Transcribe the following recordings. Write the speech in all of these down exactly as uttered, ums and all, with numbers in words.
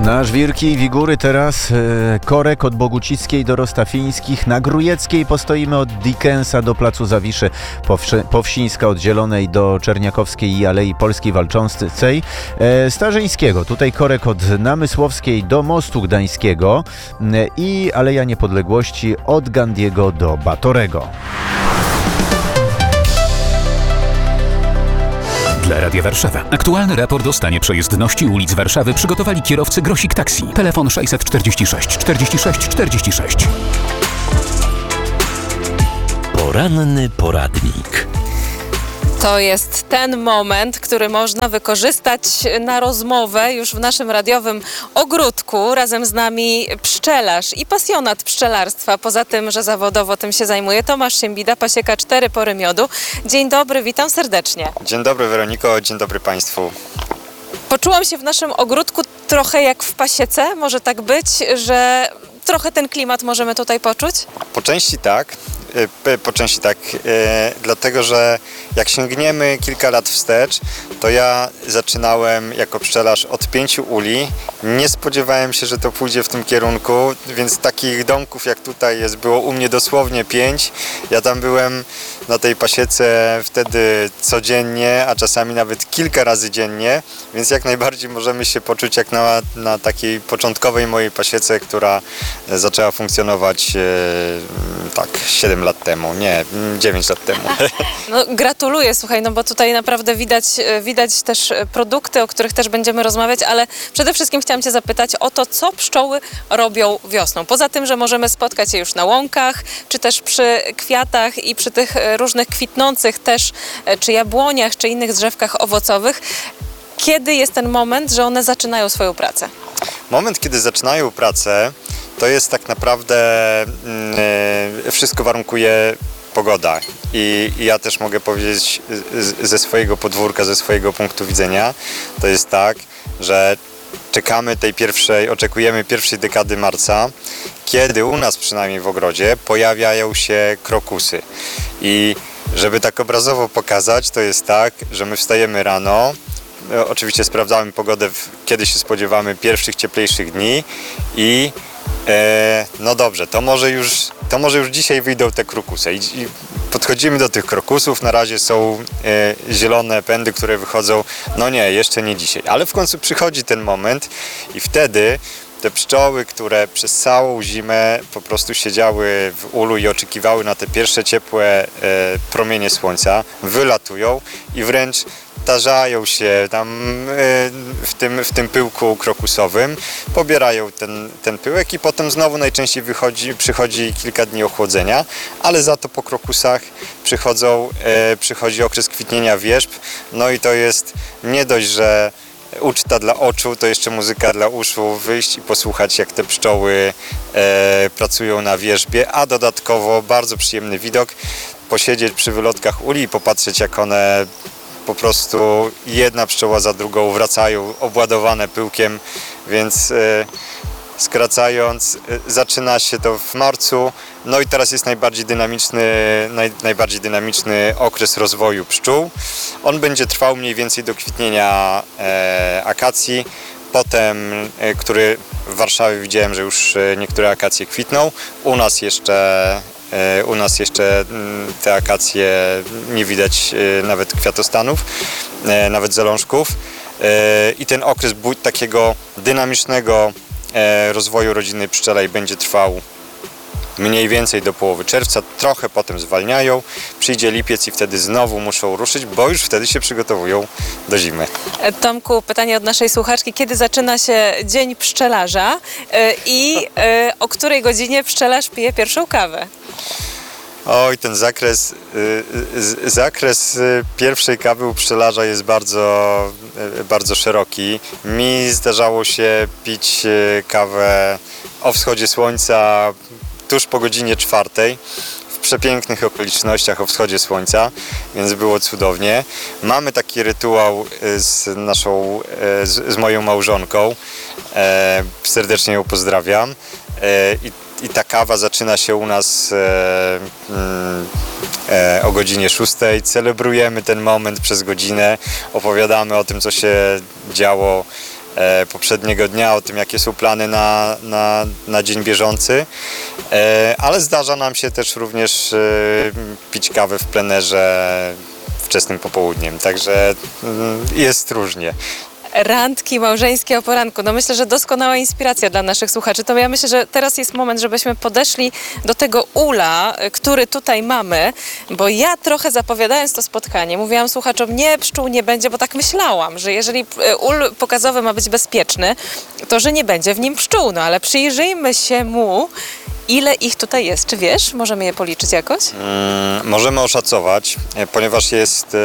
Na Żwirki i Wigury teraz e, korek od Bogucickiej do Rostafińskich. Na Grujeckiej postoimy od Dickensa do Placu Zawiszy, Powsze, Powsińska od Zielonej do Czerniakowskiej i Alei Polskiej Walczącej. E, Starzyńskiego, tutaj korek od Namysłowskiej do Mostu Gdańskiego e, i Aleja Niepodległości od Gandiego do Batorego. Dla Radia Warszawa. Aktualny raport o stanie przejezdności ulic Warszawy przygotowali kierowcy Grosik Taxi. Telefon sześćset czterdzieści sześć czterdzieści sześć czterdzieści sześć. Poranny poradnik. To jest ten moment, który można wykorzystać na rozmowę już w naszym radiowym ogródku. Razem z nami pszczelarz i pasjonat pszczelarstwa. Poza tym, że zawodowo tym się zajmuje, Tomasz Siembida, pasieka Cztery Pory Miodu. Dzień dobry, witam serdecznie. Dzień dobry Weroniko, dzień dobry Państwu. Poczułam się w naszym ogródku trochę jak w pasiece. Może tak być, że trochę ten klimat możemy tutaj poczuć? Po części tak. Po części tak, e, dlatego że jak sięgniemy kilka lat wstecz, to ja zaczynałem jako pszczelarz od pięciu uli. Nie spodziewałem się, że to pójdzie w tym kierunku, więc takich domków jak tutaj jest było u mnie dosłownie pięć. Ja tam byłem na tej pasiece wtedy codziennie, a czasami nawet kilka razy dziennie, więc jak najbardziej możemy się poczuć jak na, na takiej początkowej mojej pasiece, która zaczęła funkcjonować e, tak siedem lat temu, nie, dziewięć lat temu. No, gratuluję, słuchaj, no bo tutaj naprawdę widać, widać też produkty, o których też będziemy rozmawiać, ale przede wszystkim chciałam Cię zapytać o to, co pszczoły robią wiosną. Poza tym, że możemy spotkać je już na łąkach, czy też przy kwiatach i przy tych różnych kwitnących też, czy jabłoniach, czy innych drzewkach owocowych. Kiedy jest ten moment, że one zaczynają swoją pracę? Moment, kiedy zaczynają pracę, to jest tak naprawdę yy, wszystko warunkuje pogoda. I, I ja też mogę powiedzieć z, ze swojego podwórka, ze swojego punktu widzenia, to jest tak, że czekamy tej pierwszej, oczekujemy pierwszej dekady marca, kiedy u nas przynajmniej w ogrodzie pojawiają się krokusy. I żeby tak obrazowo pokazać, to jest tak, że my wstajemy rano, oczywiście sprawdzamy pogodę, kiedy się spodziewamy pierwszych cieplejszych dni i e, no dobrze, to może już, to może już dzisiaj wyjdą te krokusy. I, i podchodzimy do tych krokusów, na razie są e, zielone pędy, które wychodzą, no nie, jeszcze nie dzisiaj, ale w końcu przychodzi ten moment i wtedy te pszczoły, które przez całą zimę po prostu siedziały w ulu i oczekiwały na te pierwsze ciepłe e, promienie słońca, wylatują i wręcz tarzają się tam w tym, w tym pyłku krokusowym, pobierają ten, ten pyłek i potem znowu najczęściej wychodzi, przychodzi kilka dni ochłodzenia, ale za to po krokusach przychodzą, e, przychodzi okres kwitnienia wierzb, no i to jest nie dość, że uczta dla oczu, to jeszcze muzyka dla uszu, wyjść i posłuchać, jak te pszczoły e, pracują na wierzbie, a dodatkowo bardzo przyjemny widok, posiedzieć przy wylotkach uli i popatrzeć, jak one po prostu jedna pszczoła za drugą wracają obładowane pyłkiem, więc e, skracając, e, zaczyna się to w marcu, no i teraz jest najbardziej dynamiczny, naj, najbardziej dynamiczny okres rozwoju pszczół. On będzie trwał mniej więcej do kwitnienia e, akacji, potem, e, który w Warszawie widziałem, że już e, niektóre akacje kwitną, u nas jeszcze U nas jeszcze te akacje nie widać nawet kwiatostanów, nawet zalążków i ten okres takiego dynamicznego rozwoju rodziny pszczelej będzie trwał mniej więcej do połowy czerwca, trochę potem zwalniają, przyjdzie lipiec i wtedy znowu muszą ruszyć, bo już wtedy się przygotowują do zimy. Tomku, pytanie od naszej słuchaczki, kiedy zaczyna się dzień pszczelarza i o której godzinie pszczelarz pije pierwszą kawę? Oj, ten zakres, zakres pierwszej kawy u pszczelarza jest bardzo, bardzo szeroki. Mi zdarzało się pić kawę o wschodzie słońca tuż po godzinie czwartej, w przepięknych okolicznościach o wschodzie słońca, więc było cudownie. Mamy taki rytuał z naszą, z, z moją małżonką, e, serdecznie ją pozdrawiam. E, i, I ta kawa zaczyna się u nas e, e, o godzinie szóstej. Celebrujemy ten moment przez godzinę, opowiadamy o tym, co się działo e, poprzedniego dnia, o tym jakie są plany na, na, na dzień bieżący, e, ale zdarza nam się też również e, pić kawę w plenerze wczesnym popołudniem, także mm, jest różnie. Randki małżeńskie o poranku. No myślę, że doskonała inspiracja dla naszych słuchaczy. To ja myślę, że teraz jest moment, żebyśmy podeszli do tego ula, który tutaj mamy, bo ja trochę zapowiadając to spotkanie, mówiłam słuchaczom, nie, pszczół nie będzie, bo tak myślałam, że jeżeli ul pokazowy ma być bezpieczny, to że nie będzie w nim pszczół. No ale przyjrzyjmy się mu, ile ich tutaj jest. Czy wiesz? Możemy je policzyć jakoś? Mm, możemy oszacować, e, ponieważ jest,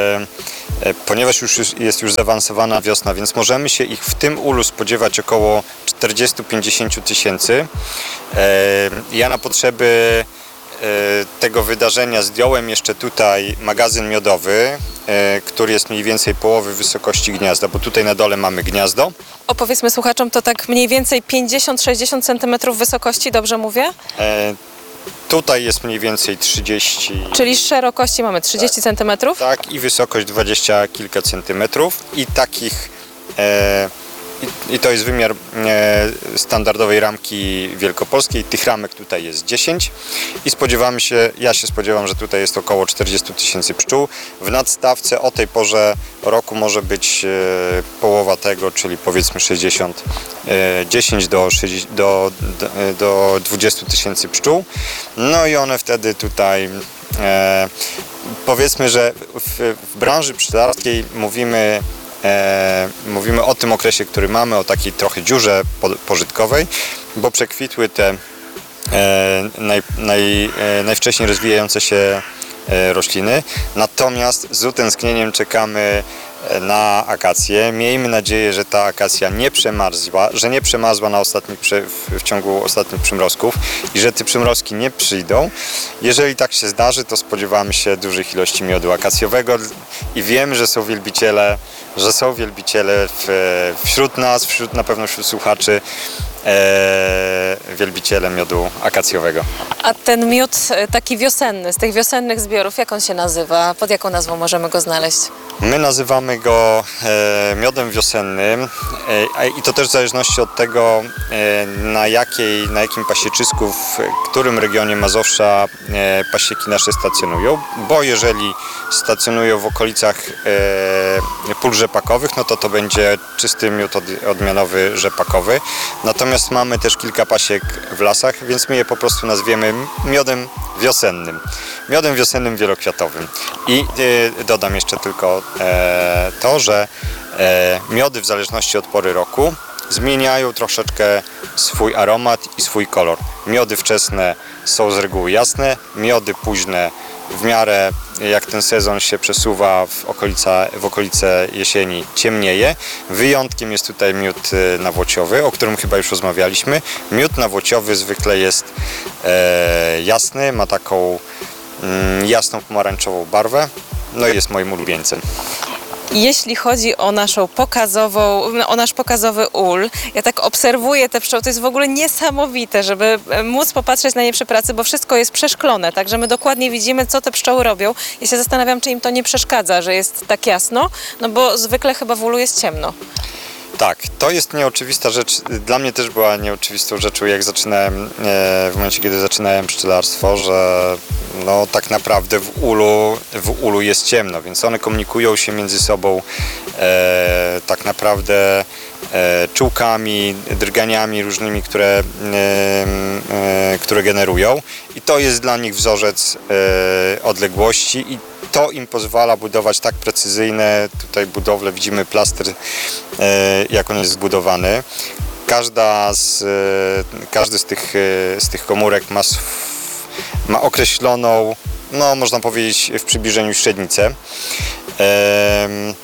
e, e, ponieważ już już jest już zaawansowana wiosna, więc możemy się ich w tym ulu spodziewać około czterdzieści do pięćdziesięciu tysięcy. E, ja na potrzeby e, tego wydarzenia zdjąłem jeszcze tutaj magazyn miodowy, e, który jest mniej więcej połowy wysokości gniazda, bo tutaj na dole mamy gniazdo. Opowiedzmy słuchaczom, to tak mniej więcej pięćdziesiąt do sześćdziesięciu centymetrów wysokości, dobrze mówię? E, tutaj jest mniej więcej trzydzieści. Czyli szerokości mamy trzydzieści centymetrów? Tak, i wysokość dwadzieścia kilka centymetrów i takich e, i, i to jest wymiar e, standardowej ramki wielkopolskiej. Tych ramek tutaj jest dziesięć i spodziewamy się, ja się spodziewam, że tutaj jest około czterdzieści tysięcy pszczół. W nadstawce o tej porze roku może być e, połowa tego, czyli powiedzmy sześćdziesiąt, e, dziesięć do, do, do dwudziestu tysięcy pszczół. No i one wtedy tutaj e, powiedzmy, że w, w branży pszczelarskiej mówimy E, mówimy o tym okresie, który mamy, o takiej trochę dziurze po, pożytkowej, bo przekwitły te e, naj, naj, e, najwcześniej rozwijające się e, rośliny. Natomiast z utęsknieniem czekamy na akację. Miejmy nadzieję, że ta akacja nie przemarzła, że nie przemarzła na ostatnich, w, w ciągu ostatnich przymrozków i że te przymrozki nie przyjdą. Jeżeli tak się zdarzy, to spodziewamy się dużych ilości miodu akacjowego i wiemy, że są wielbiciele, że są wielbiciele w, wśród nas, wśród, na pewno wśród słuchaczy, e, wielbiciele miodu akacjowego. A ten miód taki wiosenny, z tych wiosennych zbiorów, jak on się nazywa? Pod jaką nazwą możemy go znaleźć? My nazywamy go e, miodem wiosennym e, i to też w zależności od tego, e, na, jakiej, na jakim pasieczysku, w którym regionie Mazowsza e, pasieki nasze stacjonują, bo jeżeli stacjonują w okolicach e, pól rzepakowych, no to to będzie czysty miód od, odmianowy rzepakowy. Natomiast mamy też kilka pasiek w lasach, więc my je po prostu nazwiemy miodem wiosennym. Miodem wiosennym wielokwiatowym. I e, dodam jeszcze tylko e, to, że e, miody w zależności od pory roku zmieniają troszeczkę swój aromat i swój kolor. Miody wczesne są z reguły jasne, miody późne w miarę jak ten sezon się przesuwa w, okolica, w okolice jesieni ciemnieje. Wyjątkiem jest tutaj miód nawłociowy, o którym chyba już rozmawialiśmy. Miód nawłociowy zwykle jest e, jasny, ma taką mm, jasną pomarańczową barwę, no i jest moim ulubieńcem. Jeśli chodzi o naszą pokazową, o nasz pokazowy ul, ja tak obserwuję te pszczoły, to jest w ogóle niesamowite, żeby móc popatrzeć na nie przy pracy, bo wszystko jest przeszklone, także my dokładnie widzimy, co te pszczoły robią. Ja się zastanawiam, czy im to nie przeszkadza, że jest tak jasno, no bo zwykle chyba w ulu jest ciemno. Tak, to jest nieoczywista rzecz. Dla mnie też była nieoczywistą rzeczą, jak zaczynałem, w momencie, kiedy zaczynałem pszczelarstwo, że no tak naprawdę w ulu, w ulu jest ciemno, więc one komunikują się między sobą e, tak naprawdę e, czułkami, drganiami różnymi, które, e, e, które generują i to jest dla nich wzorzec e, odległości i to im pozwala budować tak precyzyjne tutaj budowle. Widzimy plaster, e, jak on jest zbudowany. Każda z, e, każdy z tych, e, z tych komórek ma, ma określoną, no można powiedzieć w przybliżeniu średnicę. E, e,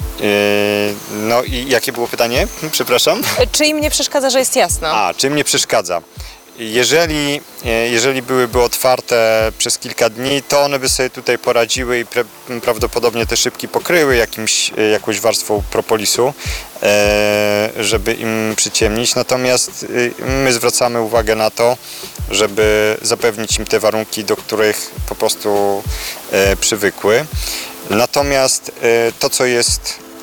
no i jakie było pytanie? Przepraszam. Czy im nie przeszkadza, że jest jasno? A, czym nie przeszkadza? Jeżeli, jeżeli byłyby otwarte przez kilka dni, to one by sobie tutaj poradziły i pra, prawdopodobnie te szybki pokryły jakimś, jakąś warstwą propolisu, e, żeby im przyciemnić. Natomiast my zwracamy uwagę na to, żeby zapewnić im te warunki, do których po prostu e, przywykły. Natomiast e, to, co jest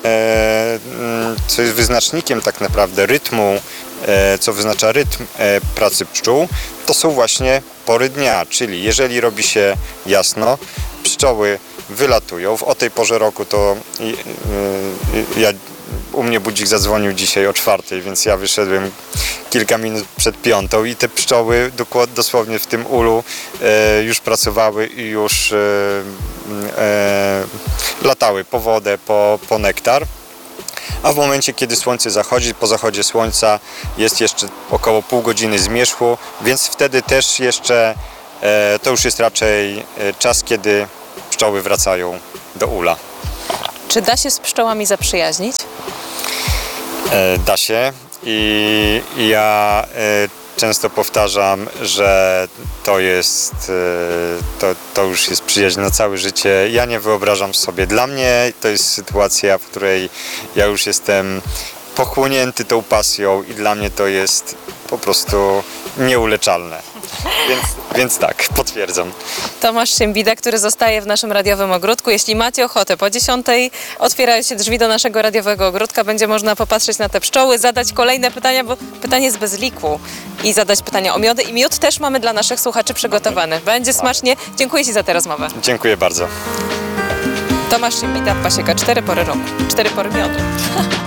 e, mm, co jest wyznacznikiem tak naprawdę rytmu, e, co wyznacza rytm e, pracy pszczół, to są właśnie pory dnia, czyli jeżeli robi się jasno, pszczoły wylatują. W o tej porze roku to i, y, ja, u mnie budzik zadzwonił dzisiaj o czwartej, więc ja wyszedłem kilka minut przed piątą i te pszczoły dokład, dosłownie w tym ulu e, już pracowały i już e, e, latały po wodę, po, po nektar. A w momencie, kiedy słońce zachodzi, po zachodzie słońca jest jeszcze około pół godziny zmierzchu, więc wtedy też jeszcze e, to już jest raczej e, czas, kiedy pszczoły wracają do ula. Czy da się z pszczołami zaprzyjaźnić? E, da się i, i ja e, często powtarzam, że to jest, e, to, to już jest przyjaźń na całe życie. Ja nie wyobrażam sobie. Dla mnie to jest sytuacja, w której ja już jestem pochłonięty tą pasją i dla mnie to jest po prostu nieuleczalne. Więc, więc tak, potwierdzam. Tomasz Siembida, który zostaje w naszym radiowym ogródku. Jeśli macie ochotę, po dziesiątej otwierają się drzwi do naszego radiowego ogródka. Będzie można popatrzeć na te pszczoły, zadać kolejne pytania, bo pytanie jest bez liku. I zadać pytania o miody. I miód też mamy dla naszych słuchaczy przygotowany. Będzie smacznie. Dziękuję Ci za tę rozmowę. Dziękuję bardzo. Tomasz Siembida, Pasieka, cztery pory roku. Cztery pory miodu.